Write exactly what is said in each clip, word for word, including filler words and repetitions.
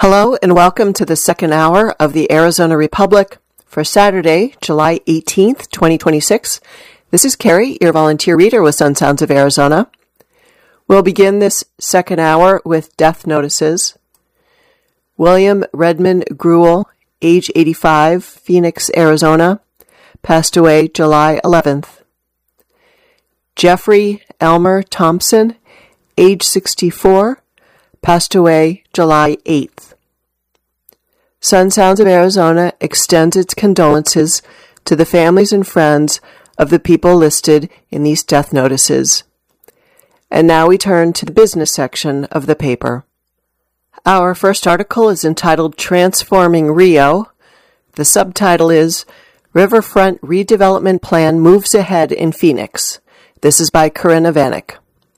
Hello and welcome to the second hour of the Arizona Republic for Saturday, July eighteenth, twenty twenty-six. This is Carrie, your volunteer reader with Sun Sounds of Arizona. We'll begin this second hour with death notices. William Redmond Gruel, age eighty-five, Phoenix, Arizona, passed away July eleventh. Jeffrey Elmer Thompson, age sixty-four, passed away July eighth. Sun Sounds of Arizona extends its condolences to the families and friends of the people listed in these death notices. And now we turn to the business section of the paper. Our first article is entitled Transforming Rio. The subtitle is Riverfront Redevelopment Plan Moves Ahead in Phoenix. This is by Corinna Vanek.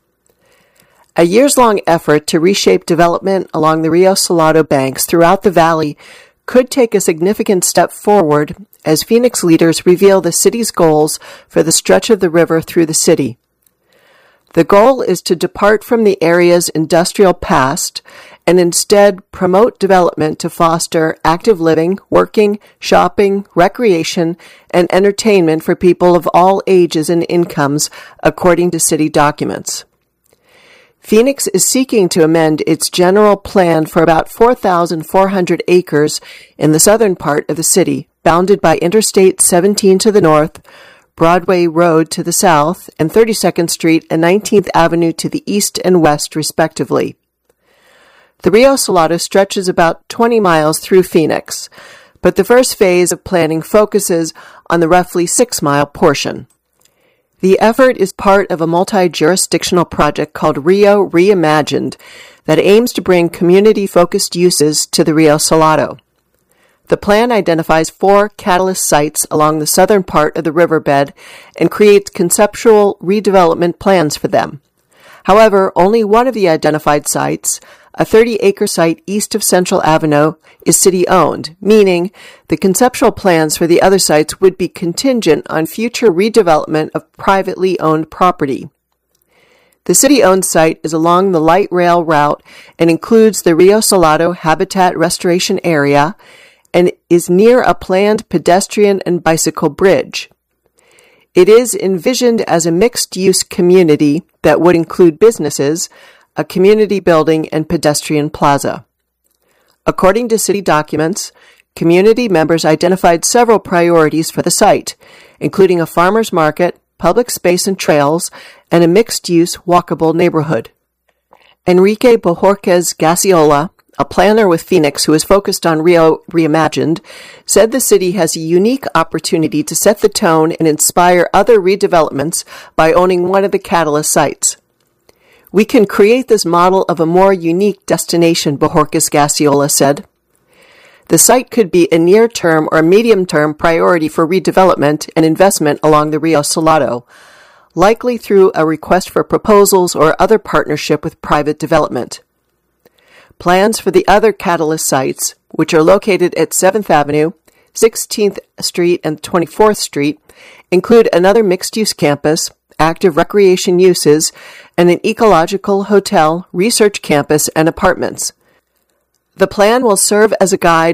A years-long effort to reshape development along the Rio Salado banks throughout the valley could take a significant step forward as Phoenix leaders reveal the city's goals for the stretch of the river through the city. The goal is to depart from the area's industrial past and instead promote development to foster active living, working, shopping, recreation, and entertainment for people of all ages and incomes, according to city documents. Phoenix is seeking to amend its general plan for about four thousand four hundred acres in the southern part of the city, bounded by Interstate seventeen to the north, Broadway Road to the south, and thirty-second Street and nineteenth Avenue to the east and west, respectively. The Rio Salado stretches about twenty miles through Phoenix, but the first phase of planning focuses on the roughly six-mile portion. The effort is part of a multi-jurisdictional project called Rio Reimagined that aims to bring community-focused uses to the Rio Salado. The plan identifies four catalyst sites along the southern part of the riverbed and creates conceptual redevelopment plans for them. However, only one of the identified sites, a thirty-acre site east of Central Avenue, is city-owned, meaning the conceptual plans for the other sites would be contingent on future redevelopment of privately owned property. The city-owned site is along the light rail route and includes the Rio Salado Habitat Restoration Area and is near a planned pedestrian and bicycle bridge. It is envisioned as a mixed-use community that would include businesses, a community building, and pedestrian plaza. According to city documents, community members identified several priorities for the site, including a farmer's market, public space and trails, and a mixed-use walkable neighborhood. Enrique Bojorquez Gasiola, a planner with Phoenix who is focused on Rio Reimagined, said the city has a unique opportunity to set the tone and inspire other redevelopments by owning one of the catalyst sites. We can create this model of a more unique destination, Bojorquez Gasiola said. The site could be a near-term or medium-term priority for redevelopment and investment along the Rio Salado, likely through a request for proposals or other partnership with private development. Plans for the other catalyst sites, which are located at seventh Avenue, sixteenth Street, and twenty-fourth Street, include another mixed-use campus, active recreation uses, and an ecological hotel, research campus, and apartments. The plan will serve as a guide